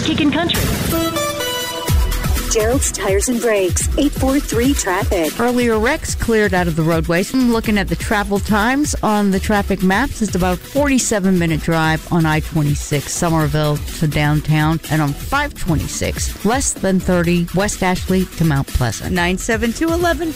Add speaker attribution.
Speaker 1: Kickin' Country.
Speaker 2: Gerald's Tires and Brakes, 843 traffic.
Speaker 3: Earlier wrecks cleared out of the roadways. I'm looking at the travel times on the traffic maps. It's about 47-minute drive on I-26, Somerville to downtown, and on 526, less than 30, West Ashley to Mount Pleasant.
Speaker 4: 972-11